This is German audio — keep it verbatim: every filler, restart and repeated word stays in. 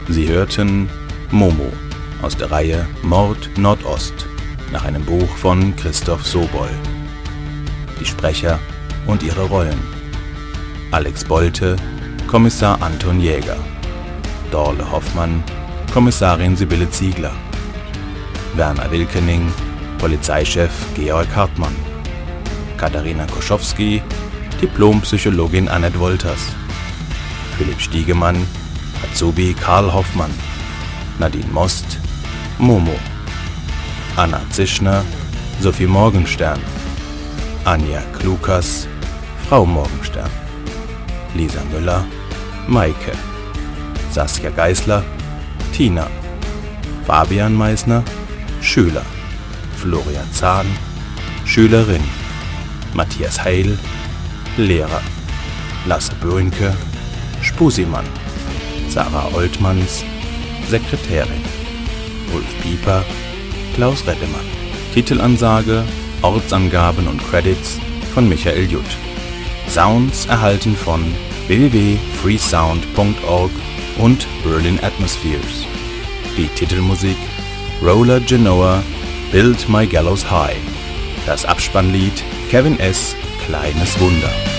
Sie hörten Momo aus der Reihe Mord Nordost nach einem Buch von Christoph Sobol. Die Sprecher und ihre Rollen: Alex Bolte, Kommissar Anton Jäger; Dorle Hoffmann, Kommissarin Sibylle Ziegler; Werner Wilkening, Polizeichef Georg Hartmann; Katharina Koschowski, Diplompsychologin Annette Wolters; Philipp Stiegemann, Azubi Karl Hoffmann; Nadine Most, Momo; Anna Zischner, Sophie Morgenstern; Anja Klukas, Frau Morgenstern; Lisa Müller, Maike; Saskia Geisler, Tina; Fabian Meissner, Schüler; Florian Zahn, Schülerin; Matthias Heil, Lehrer; Lasse Böhnke, Spusimann; Sarah Oltmanns, Sekretärin; Ulf Pieper, Klaus Rettemann. Titelansage, Ortsangaben und Credits von Michael Jutt. Sounds erhalten von w w w punkt freesound punkt org und Berlin Atmospheres. Die Titelmusik Roller Genoa, Build My Gallows High. Das Abspannlied Kevin S. Kleines Wunder.